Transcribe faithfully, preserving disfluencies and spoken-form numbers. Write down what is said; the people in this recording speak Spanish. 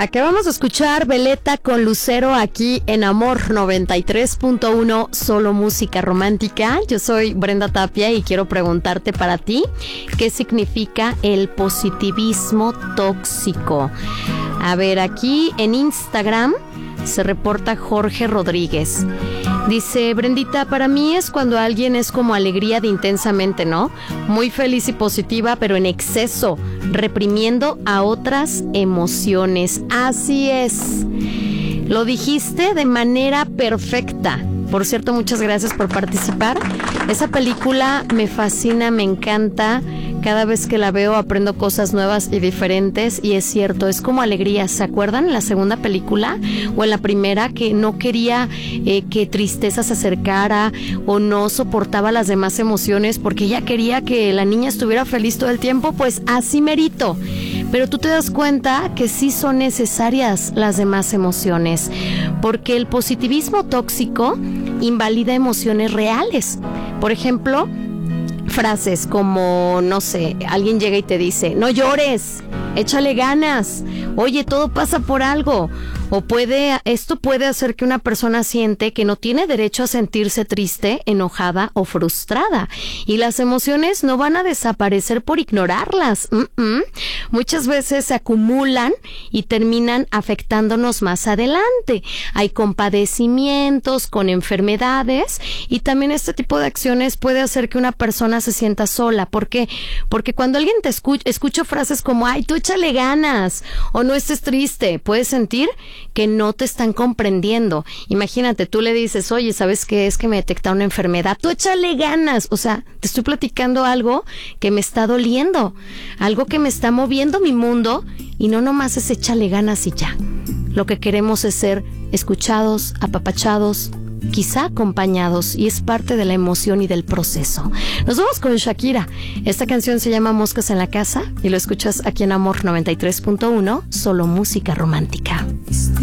Acabamos de escuchar Veleta con Lucero aquí en Amor noventa y tres punto uno, solo música romántica. Yo soy Brenda Tapia y quiero preguntarte para ti, ¿qué significa el positivismo tóxico? A ver, aquí en Instagram se reporta Jorge Rodríguez. Dice, Brendita, para mí es cuando alguien es como alegría de intensamente, ¿no? Muy feliz y positiva, pero en exceso, reprimiendo a otras emociones. Así es. Lo dijiste de manera perfecta. Por cierto, muchas gracias por participar. Esa película me fascina, me encanta. Cada vez que la veo aprendo cosas nuevas y diferentes, y es cierto, es como alegría. ¿Se acuerdan en la segunda película o en la primera que no quería eh, que tristeza se acercara o no soportaba las demás emociones porque ella quería que la niña estuviera feliz todo el tiempo? Pues así merito. Pero tú te das cuenta que sí son necesarias las demás emociones, porque el positivismo tóxico invalida emociones reales. Por ejemplo, frases como, no sé, alguien llega y te dice, no llores, échale ganas, oye, todo pasa por algo. O puede, esto puede hacer que una persona siente que no tiene derecho a sentirse triste, enojada o frustrada. Y las emociones no van a desaparecer por ignorarlas. Mm-mm. Muchas veces se acumulan y terminan afectándonos más adelante. Hay compadecimientos con enfermedades, y también este tipo de acciones puede hacer que una persona se sienta sola. ¿Por qué? Porque cuando alguien te escucha, escucha frases como, ay, tú échale ganas, o no estés triste, puedes sentir que no te están comprendiendo. Imagínate, tú le dices, oye, ¿sabes qué? Es que me detectaron una enfermedad, tú échale ganas. O sea, te estoy platicando algo que me está doliendo, algo que me está moviendo mi mundo, y no nomás es échale ganas y ya. Lo que queremos es ser escuchados, apapachados, quizá acompañados, y es parte de la emoción y del proceso. Nos vamos con Shakira. Esta canción se llama Moscas en la Casa y lo escuchas aquí en Amor noventa y tres punto uno, solo música romántica.